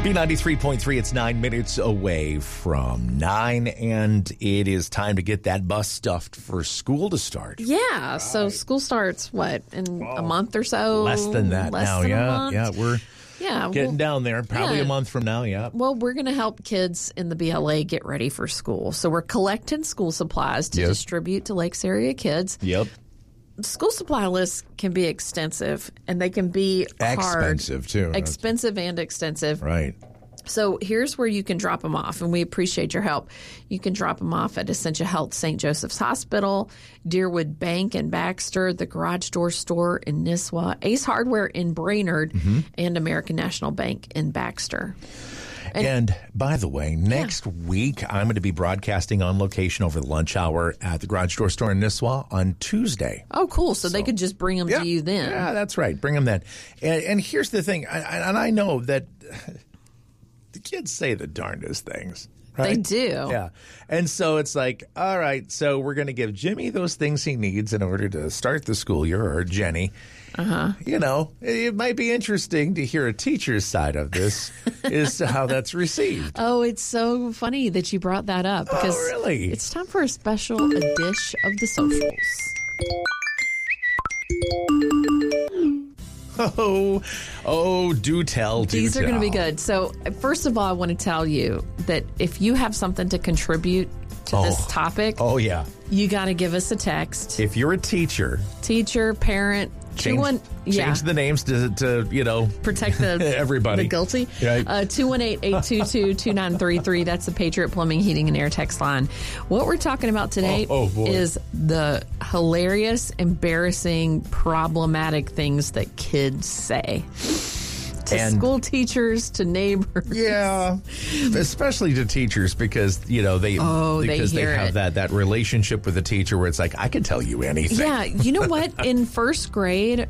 B93.3, it's 9 minutes away from 9, and it is time to get that bus stuffed for school to start. Yeah, so school starts, in a month or so? Less than that now, yeah. We're getting down there, probably a month from now, yeah. Well, we're going to help kids in the BLA get ready for school. So we're collecting school supplies to distribute to Lakes area kids. Yep. School supply lists can be extensive, and they can be expensive, too. Expensive and extensive. Right. So here's where you can drop them off, and we appreciate your help. You can drop them off at Essentia Health St. Joseph's Hospital, Deerwood Bank in Baxter, the Garage Door Store in Nisswa, Ace Hardware in Brainerd, and American National Bank in Baxter. And by the way, next week, I'm going to be broadcasting on location over the lunch hour at the Garage Door Store in Nisswa on Tuesday. Oh, cool. So they could just bring them to you then. Yeah, that's right. Bring them then. And here's the thing. And I know that the kids say the darndest things. Right? They do. Yeah. And so it's like, all right, so we're going to give Jimmy those things he needs in order to start the school year, or Jenny. You know, it might be interesting to hear a teacher's side of this as to how that's received. Oh, it's so funny that you brought that up. Because really? It's time for a special dish of the socials. Do tell. These are going to be good. So, first of all, I want to tell you that if you have something to contribute to this topic, you got to give us a text. If you're a teacher, parent, change the names to protect the everybody, the guilty. Right. 218-822-2933. That's the Patriot Plumbing, Heating, and Air text line. What we're talking about today is the hilarious, embarrassing, problematic things that kids say to school teachers, to neighbors. Yeah, especially to teachers, because they have that relationship with the teacher where it's like, I can tell you anything. Yeah, you know what? In first grade,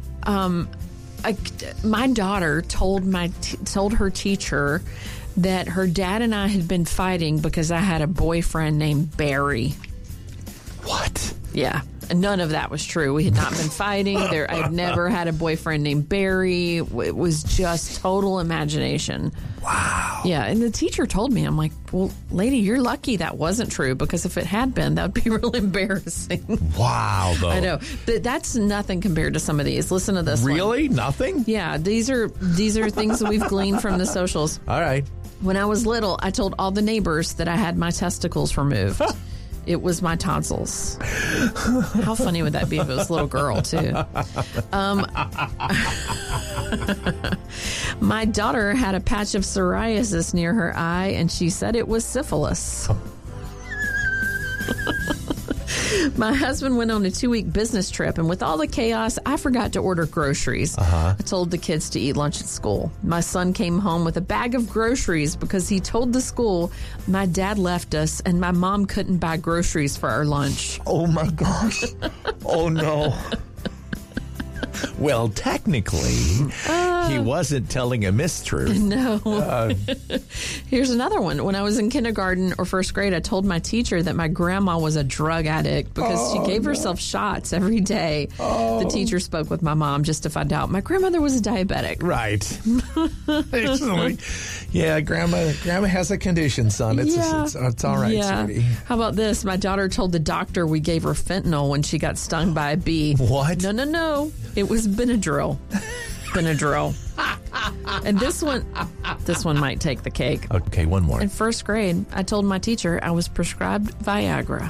my daughter told her teacher that her dad and I had been fighting because I had a boyfriend named Barry. What? Yeah. None of that was true. We had not been fighting. I had never had a boyfriend named Barry. It was just total imagination. Wow. Yeah, and the teacher told me, I'm like, well, lady, you're lucky that wasn't true, because if it had been, that would be real embarrassing. Wow, though. I know. But that's nothing compared to some of these. Listen to this Really? one. Nothing? Yeah, these are things that we've gleaned from the socials. All right. When I was little, I told all the neighbors that I had my testicles removed. It was my tonsils. How funny would that be if it was a little girl, too? My daughter had a patch of psoriasis near her eye, and she said it was syphilis. My husband went on a 2-week business trip, and with all the chaos, I forgot to order groceries. I told the kids to eat lunch at school. My son came home with a bag of groceries because he told the school my dad left us and my mom couldn't buy groceries for our lunch. Oh, my gosh. Oh, no. Well, technically, he wasn't telling a mistruth. No. Here's another one. When I was in kindergarten or first grade, I told my teacher that my grandma was a drug addict because she gave herself shots every day. The teacher spoke with my mom just to find out my grandmother was a diabetic. Right. Yeah, grandma has a condition, son. It's all right, sweetie. How about this? My daughter told the doctor we gave her fentanyl when she got stung by a bee. What? No. It was Benadryl. And this one might take the cake. Okay, one more. In first grade, I told my teacher I was prescribed Viagra.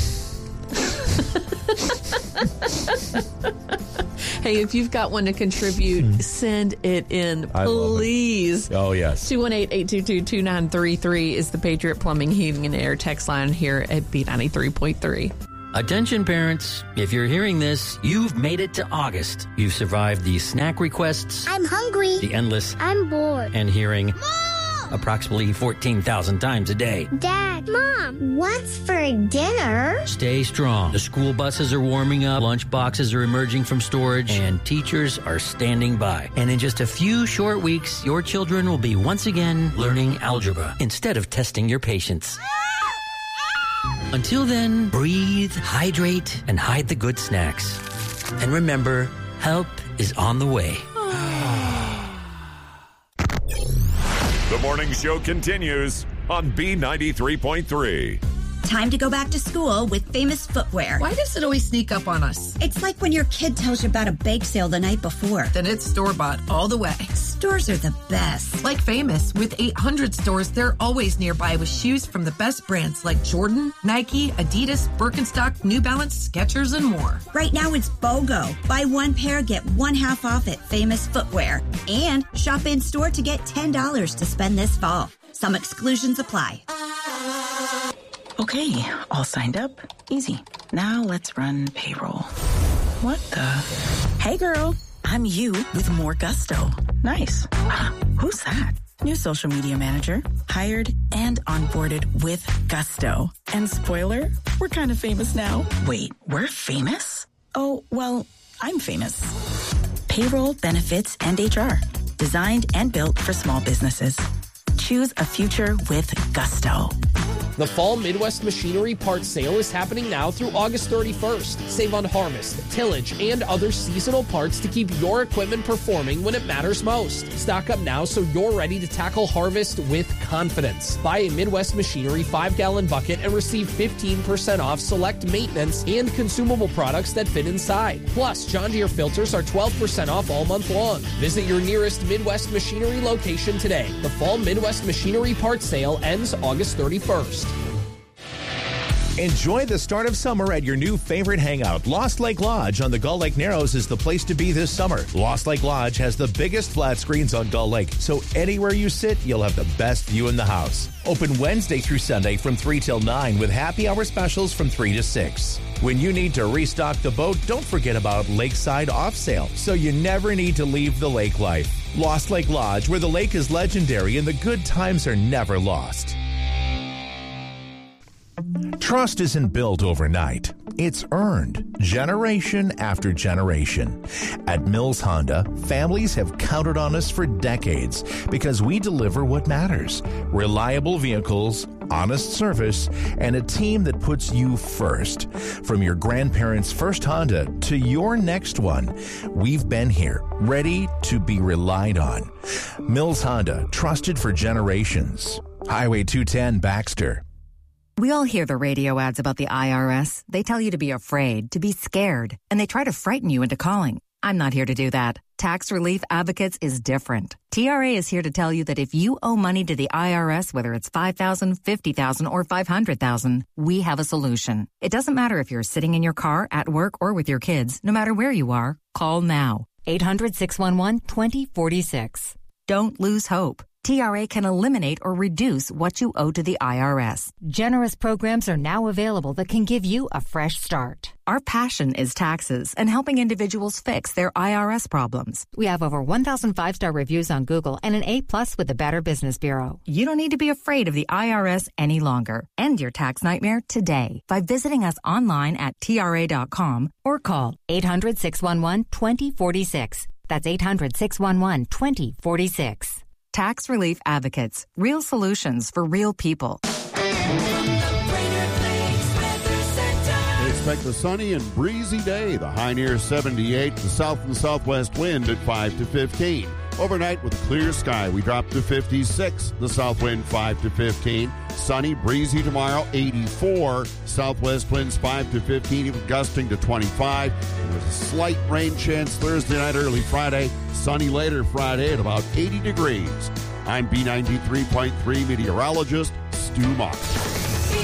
Hey, if you've got one to contribute, send it in, please. Oh, yes. 218-822-2933 is the Patriot Plumbing, Heating, and Air text line here at B93.3. Attention parents, if you're hearing this, you've made it to August. You've survived the snack requests. I'm hungry. The endless. I'm bored. And hearing. Mom! Approximately 14,000 times a day. Dad, Mom, what's for dinner? Stay strong. The school buses are warming up, lunch boxes are emerging from storage, and teachers are standing by. And in just a few short weeks, your children will be once again learning algebra instead of testing your patience. Until then, breathe, hydrate, and hide the good snacks. And remember, help is on the way. The morning show continues on B93.3. Time to go back to school with Famous Footwear. Why does it always sneak up on us? It's like when your kid tells you about a bake sale the night before. Then it's store-bought all the way. Stores are the best. Like Famous, with 800 stores, they're always nearby with shoes from the best brands like Jordan, Nike, Adidas, Birkenstock, New Balance, Skechers, and more. Right now it's BOGO. Buy one pair, get one half off at Famous Footwear. And shop in store to get $10 to spend this fall. Some exclusions apply. Okay, all signed up. Easy. Now let's run payroll. What the? Hey girl, I'm you with more gusto. Nice. Who's that? New social media manager. Hired and onboarded with gusto. And spoiler, we're kind of famous now. Wait, we're famous? Oh, well, I'm famous. Payroll, benefits, and HR. Designed and built for small businesses. Choose a future with gusto. The Fall Midwest Machinery Parts Sale is happening now through August 31st. Save on harvest, tillage, and other seasonal parts to keep your equipment performing when it matters most. Stock up now so you're ready to tackle harvest with confidence. Buy a Midwest Machinery 5-gallon bucket and receive 15% off select maintenance and consumable products that fit inside. Plus, John Deere filters are 12% off all month long. Visit your nearest Midwest Machinery location today. The Fall Midwest Machinery Parts Sale ends August 31st. Enjoy the start of summer at your new favorite hangout. Lost Lake Lodge on the Gull Lake Narrows is the place to be this summer. Lost Lake Lodge has the biggest flat screens on Gull Lake, so anywhere you sit, you'll have the best view in the house. Open Wednesday through Sunday from 3 till 9 with happy hour specials from 3 to 6. When you need to restock the boat, don't forget about Lakeside Off Sale, so you never need to leave the lake life. Lost Lake Lodge, where the lake is legendary and the good times are never lost. Trust isn't built overnight. It's earned generation after generation. At Mills Honda, families have counted on us for decades because we deliver what matters: reliable vehicles, honest service, and a team that puts you first. From your grandparents' first Honda to your next one, we've been here, ready to be relied on. Mills Honda, trusted for generations. Highway 210 Baxter. We all hear the radio ads about the IRS. They tell you to be afraid, to be scared, and they try to frighten you into calling. I'm not here to do that. Tax Relief Advocates is different. TRA is here to tell you that if you owe money to the IRS, whether it's $5,000, $50,000, or $500,000, we have a solution. It doesn't matter if you're sitting in your car, at work, or with your kids. No matter where you are, call now. 800-611-2046. Don't lose hope. TRA can eliminate or reduce what you owe to the IRS. Generous programs are now available that can give you a fresh start. Our passion is taxes and helping individuals fix their IRS problems. We have over 1,000 5-star reviews on Google and an A+ with the Better Business Bureau. You don't need to be afraid of the IRS any longer. End your tax nightmare today by visiting us online at TRA.com or call 800-611-2046. That's 800-611-2046. Tax Relief Advocates. Real solutions for real people. Expect a sunny and breezy day. The high near 78. The south and southwest wind at 5 to 15. Overnight with a clear sky, we drop to 56. The south wind 5 to 15. Sunny, breezy tomorrow, 84. Southwest winds 5 to 15, even gusting to 25. And there's a slight rain chance Thursday night, early Friday. Sunny later Friday at about 80 degrees. I'm B93.3 meteorologist Stu Mock.